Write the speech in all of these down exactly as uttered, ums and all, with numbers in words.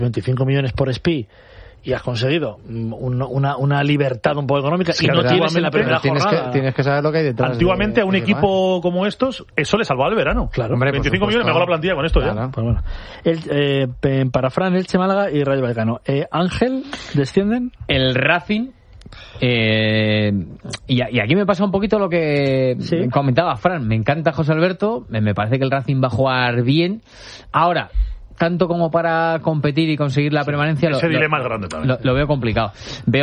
veinticinco millones por Espí y has conseguido un, una, una libertad un poco económica sí, y no tienes en la primera tienes jornada. Que, tienes que saber lo que hay detrás. Antiguamente de, a un equipo más. Como estos, eso le salvaba el verano. Claro. Hombre, veinticinco millones, me hago la plantilla con esto claro. ya. Pues bueno. El, eh, para Fran, Elche, Málaga y Rayo Vallecano. Eh, Ángel, ¿descienden? El Racing... Eh, y, y aquí me pasa un poquito lo que ¿Sí? comentaba Fran. Me encanta José Alberto, me, me parece que el Racing va a jugar bien. Ahora, tanto como para competir y conseguir la permanencia, ese lo, dilema lo, es grande también. Lo, lo veo complicado.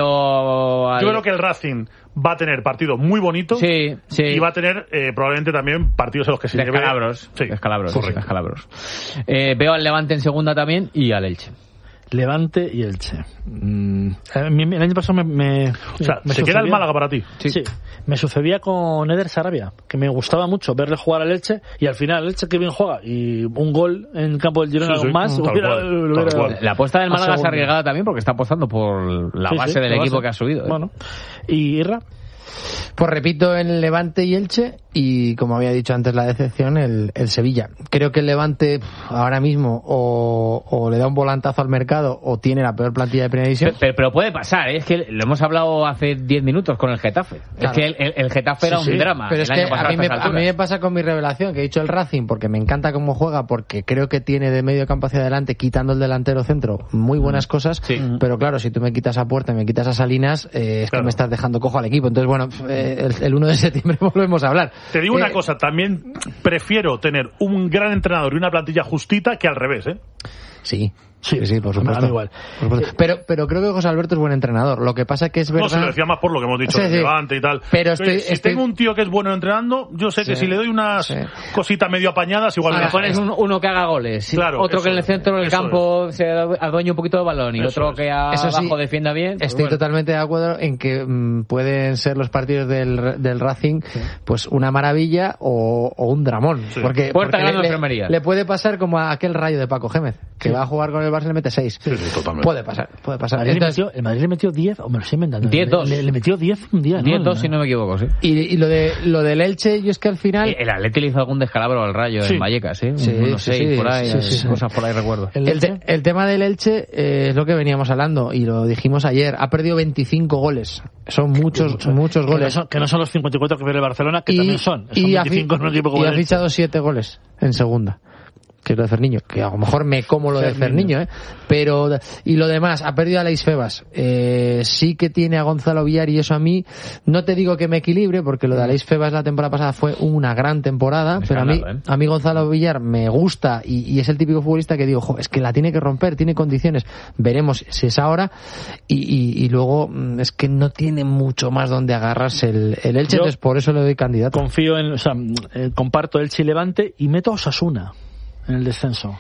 Veo al... Yo creo que el Racing va a tener partidos muy bonitos sí, sí. y va a tener eh, probablemente también partidos en los que se lleve... Descalabros. Sí, descalabros. descalabros. Eh, veo al Levante en segunda también y al Elche. Levante y Elche. Mm, el año pasado me... me o sea, me ¿se queda el Málaga para ti? Sí. sí. Me sucedía con Eder Sarabia, que me gustaba mucho verle jugar al Elche, y al final el Elche que bien juega, y un gol en el campo del Girona sí, sí. más... Hubiera, cual, hubiera, la apuesta del Málaga es arriesgada también porque está apostando por la sí, base sí, del equipo base. Que ha subido. ¿eh? Bueno. ¿Y Irra? Pues repito, el Levante y Elche, y como había dicho antes la decepción, el, el Sevilla. Creo que el Levante ahora mismo o, o le da un volantazo al mercado o tiene la peor plantilla de primera división. Pero, pero puede pasar, ¿eh? Es que lo hemos hablado hace diez minutos con el Getafe. Claro. Es que el, el, el Getafe sí, era un sí. drama. Pero es que a mí, me, a mí me pasa con mi revelación, que he dicho el Racing, porque me encanta cómo juega, porque creo que tiene de medio campo hacia adelante, quitando el delantero centro, muy buenas mm. cosas. Sí. Pero claro, si tú me quitas a Puerta y me quitas a Salinas, eh, es claro. que me estás dejando cojo al equipo. Entonces, bueno, eh, el, el uno de septiembre volvemos a hablar. Te digo eh, una cosa, también prefiero tener un gran entrenador y una plantilla justita que al revés, ¿eh? Sí. Sí, sí, por supuesto. Igual. Por supuesto. Pero, pero creo que José Alberto es buen entrenador. Lo que pasa es que es verdad... No, se lo decía más por lo que hemos dicho, sí, sí. Levante y tal. Pero estoy, si estoy... tengo un tío que es bueno entrenando, yo sé que sí. si le doy unas sí. cositas medio apañadas, igual... Ahora me pones un, uno que haga goles, claro, otro que en el centro del campo es. se adueñe un poquito de balón y eso otro es. que abajo sí, defienda bien. Estoy pues bueno. totalmente de acuerdo en que mmm, pueden ser los partidos del, del Racing sí. pues una maravilla o, o un dramón. Sí. Porque, porque le, le, le puede pasar como a aquel Rayo de Paco Gémez, que sí. va a jugar con el Barça y le mete seis. Sí, sí, totalmente. Puede pasar, puede pasar. Madrid Entonces, metió, el Madrid le metió diez, o me lo estoy inventando. diez dos. Le, le metió diez un día, ¿no? diez dos, si no me equivoco, sí. Y, y lo de lo del Elche, yo es que al final... El Atleti le hizo algún descalabro al Rayo sí. en Vallecas, ¿eh? Sí, uno seis, sí, por ahí, sí, sí, sí. cosas por ahí recuerdo. El, el, te, el tema del Elche eh, es lo que veníamos hablando, y lo dijimos ayer. Ha perdido veinticinco goles. Son muchos, mucho. muchos goles. Que no, son, que no son los cincuenta y cuatro que pierde el Barcelona, que y, también son. Son y veinticinco ha, en un equipo como y el ha fichado siete goles en segunda. Que es lo de Ferniño, que a lo mejor me como lo de Ferniño, ¿eh? Pero, y lo demás, ha perdido a Leis Febas, eh, sí que tiene a Gonzalo Villar, y eso a mí, no te digo que me equilibre, porque lo de Leis Febas la temporada pasada fue una gran temporada, pero a mí, ¿eh? a mí Gonzalo Villar me gusta, y, y es el típico futbolista que digo, jo, es que la tiene que romper, tiene condiciones, veremos si es ahora, y, y, y luego, es que no tiene mucho más donde agarrarse el, el Elche, Yo entonces por eso le doy candidato. Confío en, o sea, eh, comparto Elche y Levante, y meto a Osasuna en el descenso.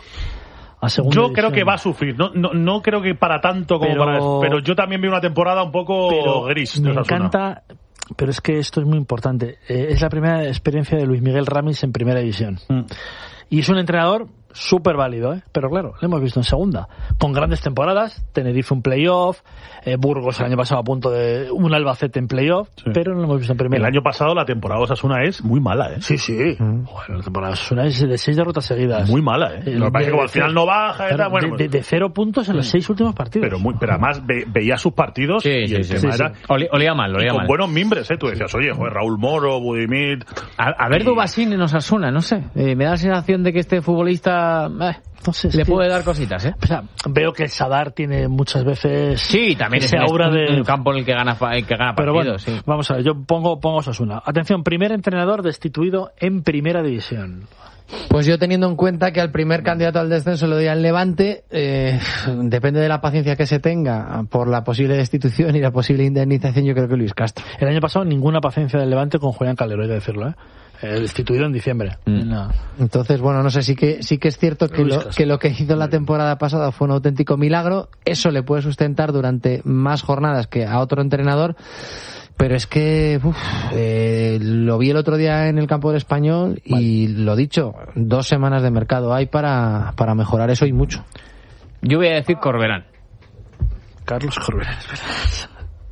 A yo división. creo que va a sufrir, no, no, no creo que para tanto como pero, para eso, pero yo también veo una temporada un poco pero gris. Me encanta, pero es que esto es muy importante. Eh, es la primera experiencia de Luis Miguel Ramis en primera división. Mm. Y es un entrenador súper válido, ¿eh? Pero claro, lo hemos visto en segunda, con grandes temporadas. Tenerife un playoff, eh, Burgos el año pasado a punto de un Albacete en playoff, sí. pero no lo hemos visto en primera. El año pasado la temporada de Osasuna es muy mala, ¿eh? Sí, sí. Mm. Bueno, la temporada de Osasuna es de seis derrotas seguidas. Muy mala, ¿eh? Lo que pasa es que como al final no baja, claro, era, bueno, de, de, de cero puntos en los seis últimos partidos. Pero, muy, pero además ve, veía sus partidos sí, y sí, el sí, tema sí, era... Sí. Olía, olía mal, olía y con mal. buenos mimbres, ¿eh? Tú decías, oye, joder, Raúl Moro, Budimir... A, a ver, y... Dubasín en Osasuna, no sé. Eh, me da la sensación de que este futbolista... Eh, Entonces, le sí. puede dar cositas, ¿eh? O sea, veo que el Sadar tiene muchas veces... Sí, también es aura un, de... un campo en el que gana, el que gana Pero partidos. Bueno, sí. Vamos a ver, yo pongo, pongo Osasuna. Atención, primer entrenador destituido en primera división. Pues yo, teniendo en cuenta que al primer candidato al descenso lo doy al Levante, eh, depende de la paciencia que se tenga por la posible destitución y la posible indemnización, yo creo que Luis Castro. El año pasado ninguna paciencia del Levante con Julián Calderón, hay que decirlo, ¿eh? Eh, destituido en diciembre. Mm. No. Entonces, bueno, no sé, sí que sí que es cierto que lo, que lo que hizo la temporada pasada fue un auténtico milagro. Eso le puede sustentar durante más jornadas que a otro entrenador. Pero es que uf, eh, lo vi el otro día en el campo del Español y vale. Lo dicho, dos semanas de mercado hay para, para mejorar eso y mucho. Yo voy a decir Corberán. Carlos Corberán, es verdad.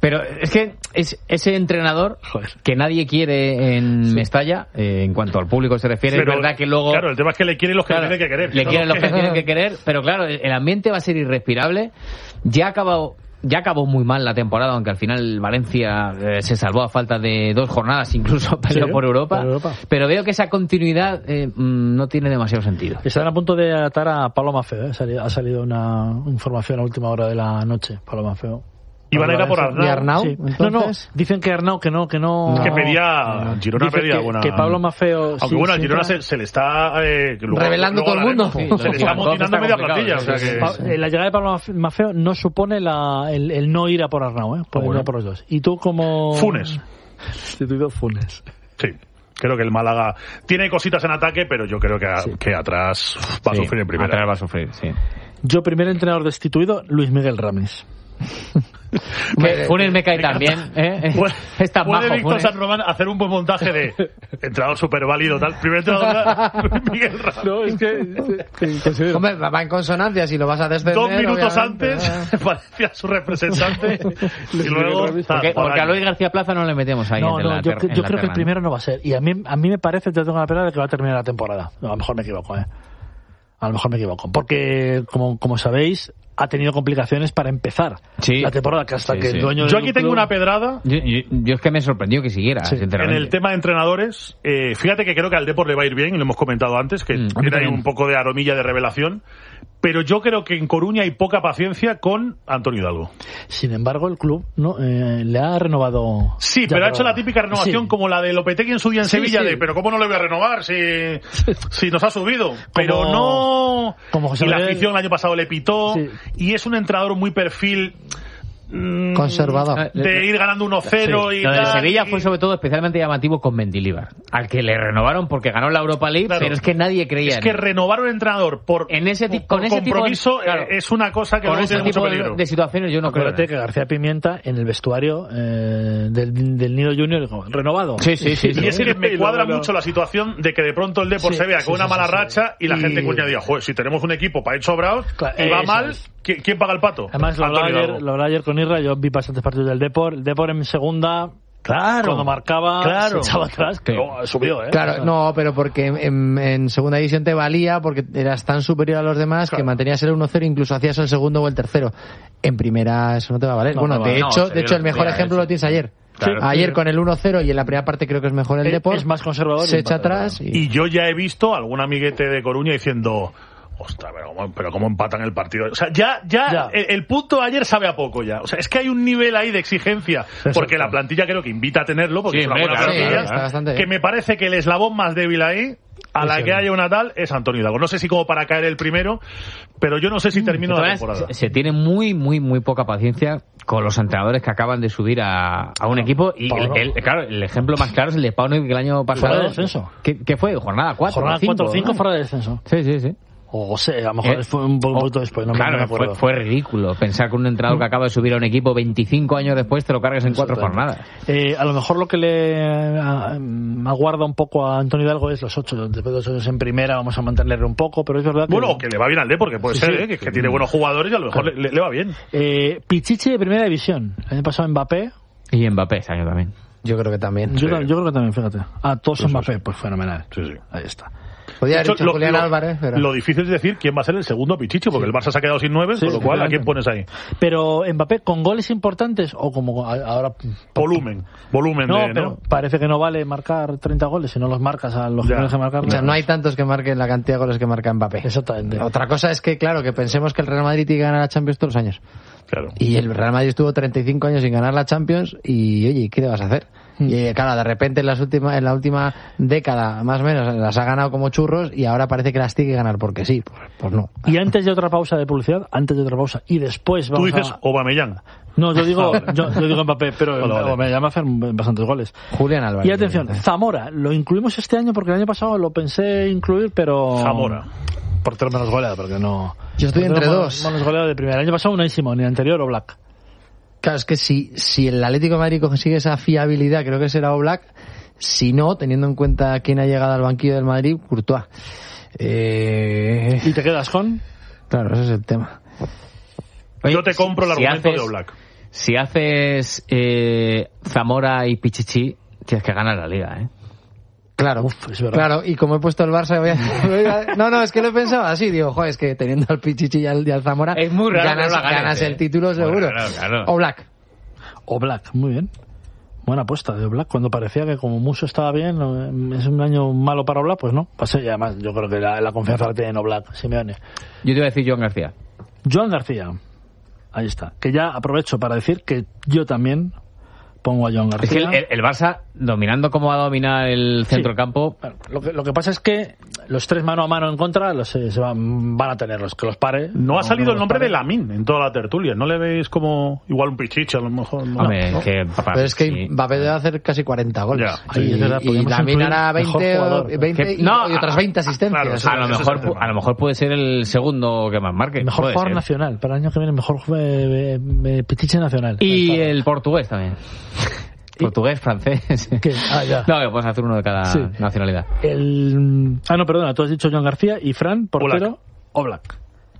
Pero es que es ese entrenador Joder. que nadie quiere en sí. Mestalla, eh, en cuanto al público se refiere, pero, es verdad que luego... Claro, el tema es que le quieren los que claro, tienen que querer. Le quieren los que tienen que querer, pero claro, el ambiente va a ser irrespirable. Ya ha acabado... Ya acabó muy mal la temporada, aunque al final Valencia eh, se salvó a falta de dos jornadas, incluso peleó sí, por, Europa, por Europa. Pero veo que esa continuidad eh, no tiene demasiado sentido. Están a punto de atar a Pablo Maffeo, ¿eh? Ha salido una información a última hora de la noche, Pablo Maffeo. Iban a ir a por Arnau. Arnau sí. No, no, dicen que Arnau, que no, que no... no que pedía, no. Girona Dice pedía que, buena... que Pablo Maffeo... Aunque sí, bueno, a Girona se, se le está... Eh, luego, revelando luego todo el mundo. Sí, se le está motinando media plantilla. O sea que... Pa, la llegada de Pablo Maffeo no supone la, el, el no ir a por Arnau, ¿eh? Por, ah, bueno. ir a por los dos. Y tú como... Funes. Sustituido Funes. Sí. Creo que el Málaga tiene cositas en ataque, pero yo creo que, a, sí. que atrás va sí, a sufrir en primera. Atrás va a sufrir, sí. Yo, primer entrenador destituido, Luis Miguel Ramis. Funes me cae también, ¿eh? Está puede majo, Víctor San Román hacer un buen montaje de entrenador súper válido, tal. Primer entrenador Luis Miguel Ramis. No, es que... Hombre, va en consonancia, si lo vas a descender... Dos minutos antes parecía su representante y luego... Porque, porque a Luis García Plaza no le metemos ahí. No, en no, la yo, ter- yo en creo que el primero no va a ser. Y a mí, a mí me parece, te tengo la pena de que va a terminar la temporada. No, a lo mejor me equivoco, ¿eh? A lo mejor me equivoco. Porque, como, como sabéis, ha tenido complicaciones para empezar sí. la temporada, que hasta sí, que sí. el dueño... Yo aquí tengo una pedrada. Yo, yo, yo es que me sorprendió que siguiera, sí. sinceramente. En el tema de entrenadores, eh, fíjate que creo que al Depor le va a ir bien, y lo hemos comentado antes, que mm, tiene ahí un poco de aromilla de revelación. Pero yo creo que en Coruña hay poca paciencia con Antonio Hidalgo. Sin embargo, el club no eh, le ha renovado... Sí, pero ha hecho la típica renovación sí. como la de Lopetegui en su día en sí, Sevilla, sí. de pero ¿cómo no le voy a renovar si, si nos ha subido? Pero como, no... Como José y la Miguel... afición el año pasado le pitó, sí. y es un entrenador muy perfil... conservador de ir ganando uno cero sí. y lo de tal, Sevilla y... fue sobre todo especialmente llamativo con Mendilibar, al que le renovaron porque ganó la Europa League, claro. pero es que nadie creía es que en renovar un entrenador por, en ese por, con por ese compromiso tipo de, claro, es una cosa que con no ese tiene tipo mucho peligro de, de situaciones yo no Acuérdate creo que García Pimienta en el vestuario eh, del, del Nido Junior dijo, renovado sí, sí, sí, y sí, es sí. que me cuadra no, no. mucho la situación de que de pronto el Depor sí, se vea sí, con una sí, mala sí, racha sí. y la y... gente cuña diga, joder, si tenemos un equipo para ir sobrados claro, y va mal es. ¿quién, ¿quién paga el pato? Además lo hablaba, ayer, lo hablaba ayer con Irra, yo vi bastantes partidos del Depor, el Depor en segunda claro cuando marcaba claro. se echaba atrás sí. oh, subió ¿eh? Claro, no, pero porque en, en segunda división te valía porque eras tan superior a los demás claro. que mantenías el uno cero, incluso hacías el segundo o el tercero. En primera eso no te va a valer. No, bueno, de no, hecho, de hecho el mejor ejemplo lo tienes ayer. Claro, ayer sí. con el uno cero y en la primera parte creo que es mejor el Depor. Es más conservador. Se echa atrás. Y... y yo ya he visto algún amiguete de Coruña diciendo... Ostras, pero cómo, pero cómo empatan el partido. O sea, ya, ya, ya. El, el punto de ayer sabe a poco ya. O sea, es que hay un nivel ahí de exigencia, Exacto. porque la plantilla creo que invita a tenerlo, porque sí, es una buena claro, plantilla, está bastante que me parece que el eslabón más débil ahí, a la que haya una tal, es Antonio Hidalgo. No sé si como para caer el primero, pero yo no sé si termino la temporada. Se, se tiene muy, muy, muy poca paciencia con los entrenadores que acaban de subir a, a un equipo y el, el, claro, el ejemplo más claro es el de Pauno que el año pasado. Fuera de descenso. ¿Qué, qué fue? Jornada cuatro. Jornada cuatro o cinco fuera de descenso. Sí, sí, sí. O sea, a lo mejor eh, fue un poquito después, no claro, me acuerdo. Fue, fue ridículo pensar que un entrenador que acaba de subir a un equipo veinticinco años después te lo cargues en cuatro jornadas. Eh, a lo mejor lo que le a, aguarda un poco a Antonio Hidalgo es los ocho, después de los ocho en primera vamos a mantenerle un poco, pero es verdad que... Bueno, que le va bien al D, porque puede sí, ser, sí. ¿eh? que, que tiene buenos jugadores y a lo mejor claro. le, le va bien. Eh, Pichichi de primera división, el año pasado Mbappé. Y Mbappé este año también. Yo creo que también. Yo, sí. yo creo que también, fíjate. Ah, todos sí, Mbappé, sí. pues fenomenal. Sí, sí. Ahí está. Podría haber hecho, dicho lo, Julián lo, Álvarez, pero... Lo difícil es decir quién va a ser el segundo Pichichi, porque sí. el Barça se ha quedado sin nueve, sí, con lo cual, ¿a quién pones ahí? Pero Mbappé, ¿con goles importantes o como ahora...? Volumen, volumen no, de... pero ¿no? parece que no vale marcar treinta goles si no los marcas a los que tienes que marcar. O sea, no hay tantos que marquen la cantidad de goles que marca Mbappé. Exactamente. Otra cosa es que, claro, que pensemos que el Real Madrid tiene que ganar la Champions todos los años. Claro. Y el Real Madrid estuvo treinta y cinco años sin ganar la Champions y, oye, ¿qué le vas a hacer? Mm. Y claro, de repente en, las últimas, en la última década, más o menos, las ha ganado como churros y ahora parece que las tiene que ganar porque sí. Pues, pues no. Y antes de otra pausa de publicidad, antes de otra pausa y después vamos a... Tú dices a... Aubameyang. No, yo digo, yo, yo digo Mbappé, pero vale, vale. Aubameyang va a hacer bastantes goles. Julián Álvarez. Y atención, Zamora, lo incluimos este año porque el año pasado lo pensé incluir, pero... Zamora. Portero menos goleado, porque no... Yo estoy entre menos, dos. Menos goleado de primera. El año pasado Unai Simón, y el anterior Oblak. Claro, es que si, si el Atlético de Madrid consigue esa fiabilidad, creo que será Oblak. Si no, teniendo en cuenta quién ha llegado al banquillo del Madrid, Courtois. Eh... ¿Y te quedas con? Claro, ese es el tema. Oye, Yo te compro el si argumento haces, de Oblak. si haces eh, Zamora y Pichichi, tienes que ganar la Liga, ¿eh? Claro, Uf, es verdad. Claro, y como he puesto el Barça, voy a, voy a, no, no, es que lo he pensado así, digo, joder, es que teniendo al Pichichi y al, y al Zamora, es muy raro, ganas, no ganes, ganas eh. el título seguro. Claro, claro. O Black. O Black, muy bien. Buena apuesta de Black, cuando parecía que como Muso estaba bien, es un año malo para Black, pues no, pasé y además yo creo que la, la confianza la tiene en Black, Simeone. Yo te iba a decir Joan García. Joan García, ahí está, que ya aprovecho para decir que yo también pongo a Joan García. Es que el, el, el Barça, dominando como va a dominar el centro sí. campo... Bueno, lo, que, lo que pasa es que los tres mano a mano en contra los, se, se van, van a tenerlos, que los pare. No, no ha salido no el nombre pare. de Lamine en toda la tertulia. ¿No le veis como igual un Pichichi a lo mejor? No, Hombre, no. que, papá, Pero es que sí. Mbappé debe hacer casi cuarenta goles. Ya. Y, Ahí, es verdad, y Lamine hará veinte, jugador, veinte que, y, no, y otras veinte asistencias. claro, sí. A lo, mejor, Ese es el a lo mejor puede ser el segundo que más marque. Mejor puede jugador ser. nacional, para el año que viene mejor eh, eh, Pichichi nacional. Y el portugués también. Portugués, francés. ¿Qué? Ah, ya. No, que puedes hacer uno de cada Sí. nacionalidad. El... Ah, no, perdona, tú has dicho Joan García y Fran, portero, o Black.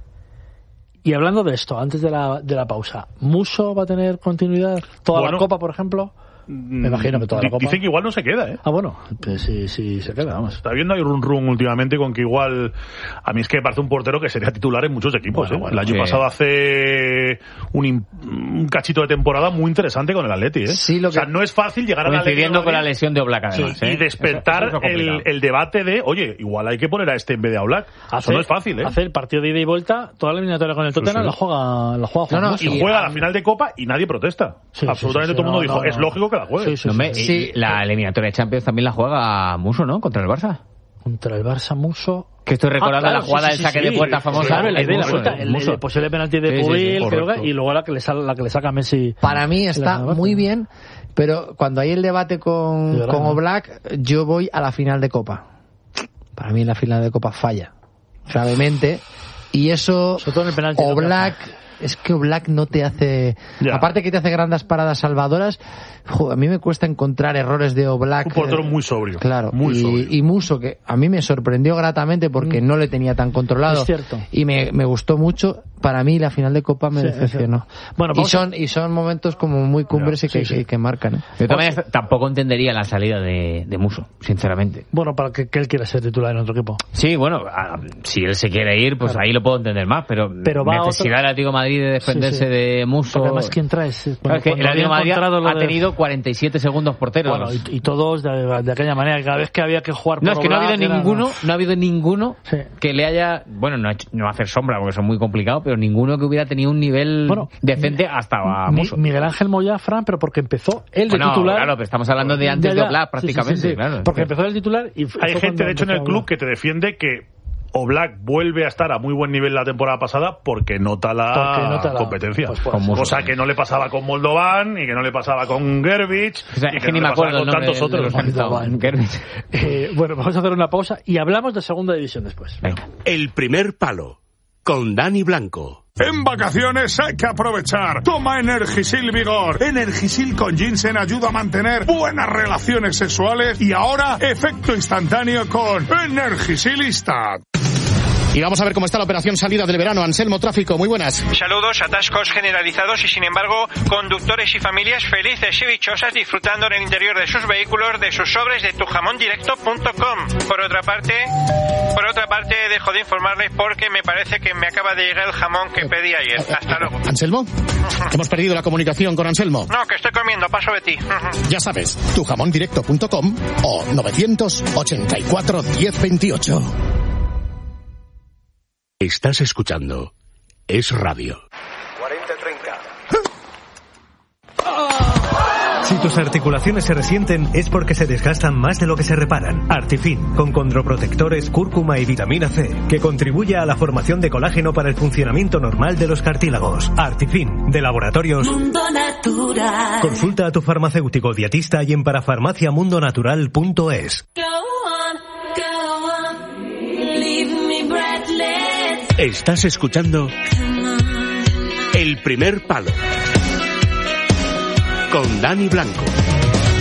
Y hablando de esto, antes de la, de la pausa, ¿Muso va a tener continuidad? ¿Toda Bueno, la Copa, por ejemplo? Me imagino que toda la Copa. Dicen que igual no se queda, ¿eh? Ah, bueno, pues sí, sí, se queda, vamos. Está viendo ahí run run últimamente con que igual... A mí es que me parece un portero que sería titular en muchos equipos, Bueno, ¿eh? bueno, el año sí. pasado hace un, un cachito de temporada muy interesante con el Atleti, ¿eh? Sí, lo o sea, que- no es fácil llegar a la Coincidiendo con la lesión de Oblak, además. Sí, ¿eh? y despertar Eso- eso es lo el, complicado. el debate de, oye, igual hay que poner a este en vez de a Oblak. Eso no es fácil, ¿eh? Hacer el partido de ida y vuelta, toda la eliminatoria con el Tottenham sí. la juega, la juega Juan No, no, Muso. Y y- juega la final de Copa y nadie protesta. Sí, Absolutamente sí, sí, todo el mundo no, dijo, no, es no. lógico que la juegue. Sí, sí, No, hombre, sí, sí. y la eliminatoria de Champions también la juega Muso, ¿no? Contra el Barça. Contra el Barça, Muso. Que estoy recordando Ah, claro, la jugada sí, del sí, saque sí, de puerta sí, famosa. Claro, la Es idea, la Muso, vuelta, es el, Muso. el posible penalti de Sí, sí, sí, Pubil, creo correcto. que, y luego la que le sale, la que le saca Messi. Para mí está La- muy bien, pero cuando hay el debate De con, verdad, con ¿no? Oblak, yo voy a la final de Copa. Para mí la final de Copa falla gravemente y eso Sobre todo en el penalti, ¿no? Oblak, es que Oblak no te hace, Ya. aparte que te hace grandes paradas salvadoras, jo, a mí me cuesta encontrar errores de Oblak. Un portero eh, muy sobrio. Claro, Muy y, sobrio. y Muso, que a mí me sorprendió gratamente porque no le tenía tan controlado. Es cierto. Y me, me gustó mucho. Para mí la final de Copa me Sí, decepcionó. es cierto. Bueno, y vamos a- son y son momentos como muy cumbres Ya, y que, sí, sí. que, que marcan. ¿eh? Yo también tampoco entendería la salida de, de Muso, sinceramente. Bueno, para que, que él quiera ser titular en otro equipo. Sí, bueno, a- si él se quiere ir, pues ahí lo puedo entender más, pero, Pero va necesidad otro- del Atlético de Madrid de defenderse Sí, sí. de Muso... Porque además, ¿quién traes? Claro, Cuando- es que cuando el Atlético de había Madrid encontrado lo ha de- tenido cuarenta y siete segundos porteros. Bueno, y, y todos de, de aquella manera, cada vez que había que jugar por No, es que no ha Oblak, habido era- ninguno, no ha habido ninguno Sí. que le haya, bueno, no, ha hecho- no va a hacer sombra porque son muy complicados, pero ninguno que hubiera tenido un nivel Bueno, decente hasta a Mi- Muso. Miguel Ángel Moya, Fran, pero porque empezó él de Bueno, titular. claro, pero estamos hablando de antes Ya, de ya. Oblak Sí, prácticamente, sí, sí, sí. claro. Porque empezó el titular y fue Hay cuando gente, de hecho, en el empezó a club hablar. que te defiende que Oblak vuelve a estar a muy buen nivel la temporada pasada porque nota la, Porque nota la- competencia. pues, pues, Con Muso. Cosa que no le pasaba con Moldovan y que no le pasaba con Gervich O sea, y es que, que no ni le me pasaba acuerdo el con nombre tantos de otros. los que han estado en Gervich. Eh, bueno, vamos a hacer una pausa y hablamos de segunda división después. Venga. El primer palo, con Dani Blanco. En vacaciones hay que aprovechar. Toma Energisil Vigor. Energisil con ginseng ayuda a mantener buenas relaciones sexuales y ahora efecto instantáneo con Energisil Instant. Y vamos a ver cómo está la operación salida del verano. Anselmo Tráfico, muy buenas. Saludos, atascos generalizados y sin embargo conductores y familias felices y dichosas disfrutando en el interior de sus vehículos de sus sobres de tu jamón directo punto com. Por otra parte, por otra parte dejo de informarles porque me parece que me acaba de llegar el jamón que pedí ayer. Hasta luego. ¿Anselmo? Hemos perdido la comunicación con Anselmo. No, que estoy comiendo, paso de ti. Ya sabes, tu jamón directo punto com o novecientos ochenta y cuatro diez veintiocho. Estás escuchando Es Radio. cuarenta treinta. Si tus articulaciones se resienten es porque se desgastan más de lo que se reparan. Artifin, con condroprotectores, cúrcuma y vitamina C, que contribuye a la formación de colágeno para el funcionamiento normal de los cartílagos. Artifin, de Laboratorios Mundo Natural. Consulta a tu farmacéutico dietista y en parafarmacia mundo natural punto es. Go on, go on, leave me breathless. Estás escuchando El primer palo, con Dani Blanco.